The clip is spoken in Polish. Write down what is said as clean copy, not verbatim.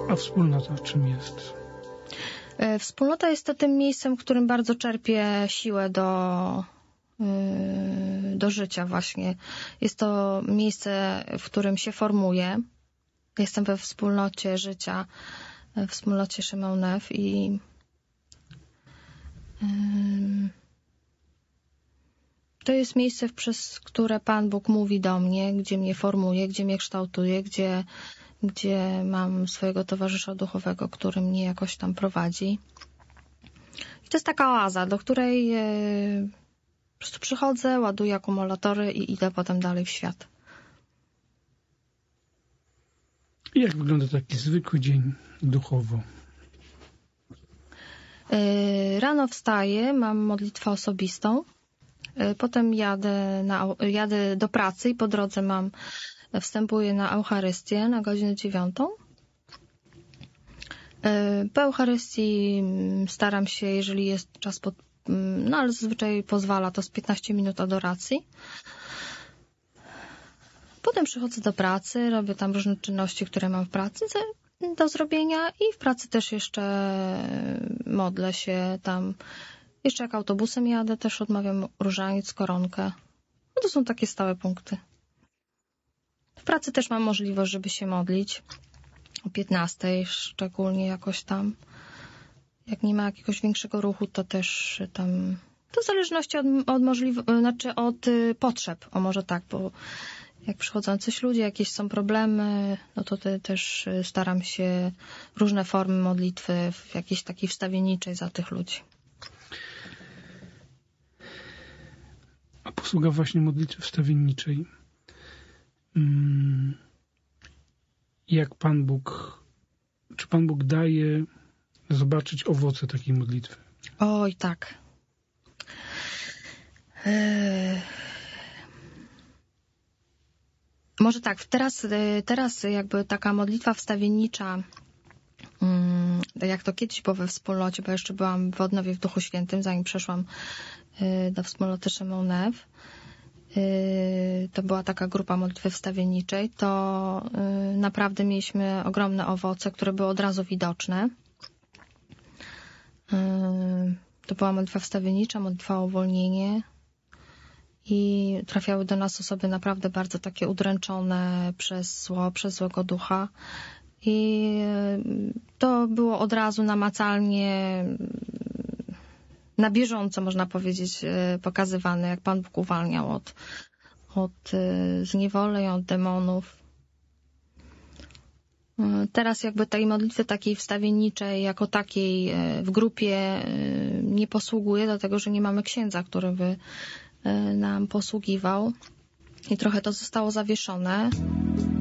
A wspólnota czym jest? Wspólnota jest to tym miejscem, w którym bardzo czerpię siłę do życia właśnie. Jest to miejsce, w którym się formuję. Jestem we wspólnocie życia, w wspólnocie Chemin Neuf i to jest miejsce, przez które Pan Bóg mówi do mnie, gdzie mnie formuje, gdzie mnie kształtuje, gdzie mam swojego towarzysza duchowego, który mnie jakoś tam prowadzi. I to jest taka oaza, do której po prostu przychodzę, ładuję akumulatory i idę potem dalej w świat. Jak wygląda taki zwykły dzień duchowo? Rano wstaję, mam modlitwę osobistą, potem jadę do pracy i po drodze wstępuję na Eucharystię na godzinę 9. Po Eucharystii staram się, jeżeli jest czas, ale zazwyczaj pozwala to z 15 minut adoracji. Potem przychodzę do pracy, robię tam różne czynności, które mam w pracy do zrobienia i w pracy też jeszcze modlę się tam. Jeszcze jak autobusem jadę, też odmawiam różaniec, koronkę. No to są takie stałe punkty. W pracy też mam możliwość, żeby się modlić o 15, szczególnie jakoś tam. Jak nie ma jakiegoś większego ruchu, to też tam... To w zależności od potrzeb, o może tak, bo jak przychodzą coś ludzie, jakieś są problemy, no to też staram się różne formy modlitwy w jakiejś takiej wstawienniczej za tych ludzi. A posługa właśnie modlitwy wstawienniczej. Jak czy Pan Bóg daje zobaczyć owoce takiej modlitwy? Oj, tak. Może tak, teraz jakby taka modlitwa wstawiennicza, jak to kiedyś było we wspólnocie, bo jeszcze byłam w odnowie w Duchu Świętym, zanim przeszłam do wspólnoty Chemin Neuf. To była taka grupa modlitwy wstawienniczej, to naprawdę mieliśmy ogromne owoce, które były od razu widoczne. To była modlitwa wstawiennicza, modlitwa o uwolnienie i trafiały do nas osoby naprawdę bardzo takie udręczone przez zło, przez złego ducha. I to było od razu namacalnie, na bieżąco można powiedzieć, pokazywane, jak Pan Bóg uwalniał od zniewoleń, od demonów. Teraz jakby tej modlitwy takiej wstawienniczej, jako takiej w grupie nie posługuje, dlatego że nie mamy księdza, który by nam posługiwał i trochę to zostało zawieszone.